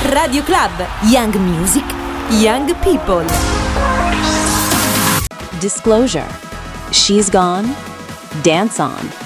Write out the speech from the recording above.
Radio Club, Young Music, Young People. Disclosure. She's gone. Dance on.